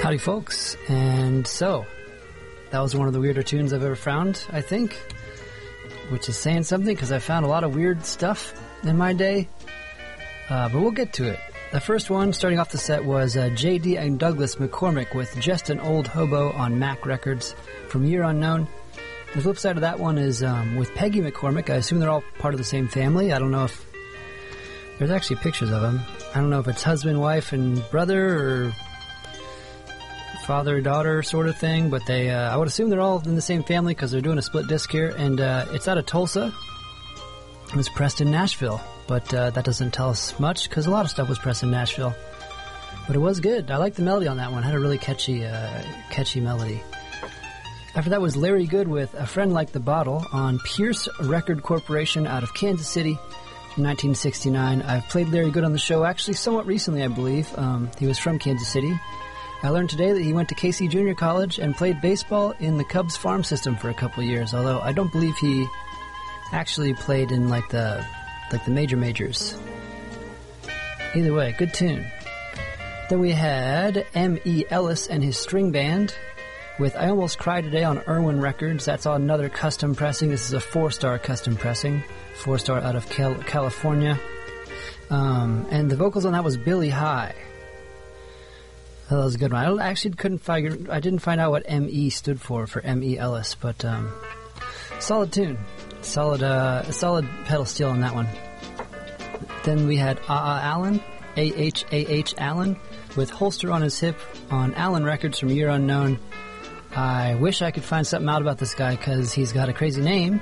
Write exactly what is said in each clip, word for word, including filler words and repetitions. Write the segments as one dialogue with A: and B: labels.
A: Howdy, folks. And so, that was one of the weirder tunes I've ever found, I think, which is saying something because I found a lot of weird stuff in my day. Uh, but we'll get to it. The first one, starting off the set, was uh, J D and Douglas McCormick with Just an Old Hobo on Mac Records from Year Unknown. The flip side of that one is um, with Peggy McCormick. I assume they're all part of the same family. I don't know if... There's actually pictures of them. I don't know if it's husband, wife, and brother, or father, daughter sort of thing, but they, uh, I would assume they're all in the same family because they're doing a split disc here, and uh, it's out of Tulsa. It was pressed in Nashville, but uh, that doesn't tell us much because a lot of stuff was pressed in Nashville. But it was good. I liked the melody on that one. It had a really catchy, uh, catchy melody. After that was Larry Good with A Friend Like the Bottle on Pierce Record Corporation out of Kansas City from nineteen sixty-nine. I've played Larry Good on the show actually somewhat recently, I believe. Um, he was from Kansas City. I learned today that he went to Casey Junior College and played baseball in the Cubs farm system for a couple of years, although I don't believe he actually played in like the like the major majors. Either way, good tune. Then we had M E Ellis and his string band with I Almost Cried Today on Irwin Records. That's another custom pressing. This is a four-star custom pressing. Four-star out of Cal- California. Um, and the vocals on that was Billy High. That was a good one. I actually couldn't figure... I didn't find out what M E stood for, for M E Ellis, but um, solid tune. Solid, uh, solid pedal steel on that one. Then we had A A Allen, A H A H Allen, with Holster on His Hip on Allen Records from Year Unknown. I wish I could find something out about this guy because he's got a crazy name,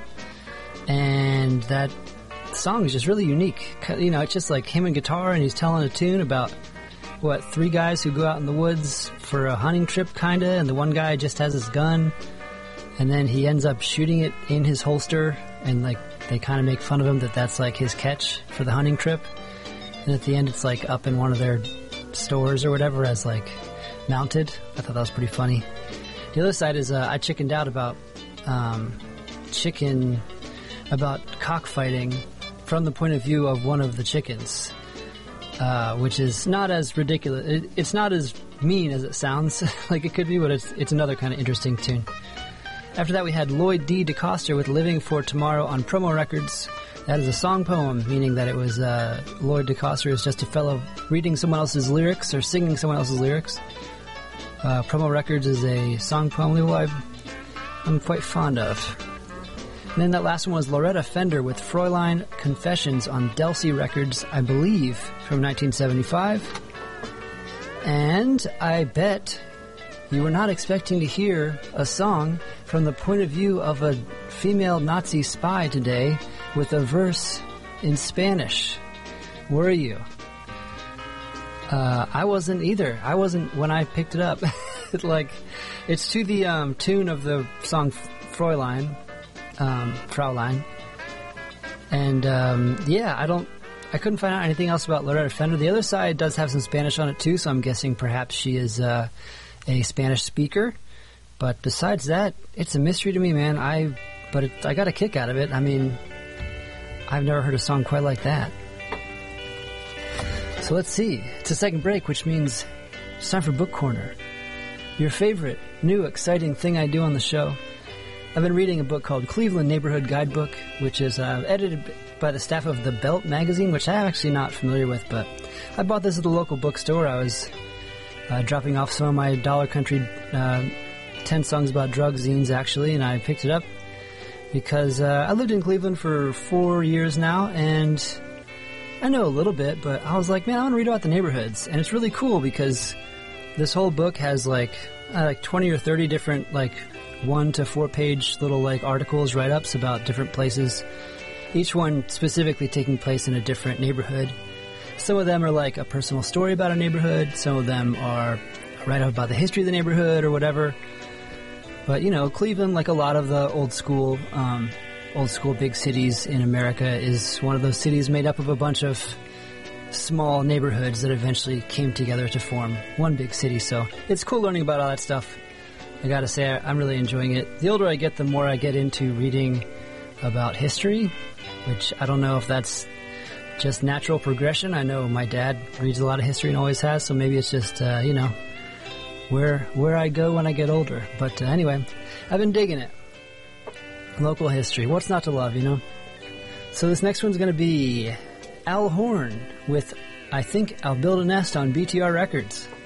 A: and that song is just really unique. You know, it's just like him and guitar, and he's telling a tune about, what, three guys who go out in the woods for a hunting trip, kind of, and the one guy just has his gun, and then he ends up shooting it in his holster, and, like, they kind of make fun of him that that's, like, his catch for the hunting trip, and at the end it's, like, up in one of their stores or whatever as, like, mounted. I thought that was pretty funny. The other side is uh, I chickened out about um, chicken, about cockfighting from the point of view of one of the chickens, uh, which is not as ridiculous. It, it's not as mean as it sounds like it could be, but it's it's another kind of interesting tune. After that, we had Lloyd D. DeCoster with Living for Tomorrow on Promo Records. That is a song poem, meaning that it was uh, Lloyd DeCoster is just a fellow reading someone else's lyrics or singing someone else's lyrics. Uh, Promo Records is a song poem label I'm, I'm quite fond of. And then that last one was Loretta Fender with Fräulein Confessions on Delsey Records, I believe, from nineteen seventy-five. And I bet you were not expecting to hear a song from the point of view of a female Nazi spy today with a verse in Spanish. Were you? Uh, I wasn't either. I wasn't when I picked it up. It's like, it's to the um, tune of the song Fräulein, um, Fraulein. And um, yeah, I don't, I couldn't find out anything else about Loretta Fender. The other side does have some Spanish on it too, so I'm guessing perhaps she is uh, a Spanish speaker. But besides that, it's a mystery to me, man. I, but it, I got a kick out of it. I mean, I've never heard a song quite like that. So let's see. It's a second break, which means it's time for Book Corner. Your favorite, new, exciting thing I do on the show. I've been reading a book called Cleveland Neighborhood Guidebook, which is uh, edited by the staff of The Belt magazine, which I'm actually not familiar with, but I bought this at the local bookstore. I was uh, dropping off some of my Dollar Country uh, ten Songs About Drugs zines, actually, and I picked it up because uh, I lived in Cleveland for four years now, and I know a little bit, but I was like, man, I want to read about the neighborhoods. And it's really cool because this whole book has like uh, like twenty or thirty different like one to four page little like articles, write-ups about different places. Each one specifically taking place in a different neighborhood. Some of them are like a personal story about a neighborhood. Some of them are a write-up about the history of the neighborhood or whatever. But, you know, Cleveland, like a lot of the old school um old school big cities in America, is one of those cities made up of a bunch of small neighborhoods that eventually came together to form one big city. So it's cool learning about all that stuff. I gotta say, I'm really enjoying it. The older I get, the more I get into reading about history, which I don't know if that's just natural progression. I know my dad reads a lot of history and always has, so maybe it's just, uh, you know, where where I go when I get older. But uh, anyway, I've been digging it. Local history. What's not to love, you know? So this next one's going to be Al Horn with, I Think I'll Build a Nest on B T R Records.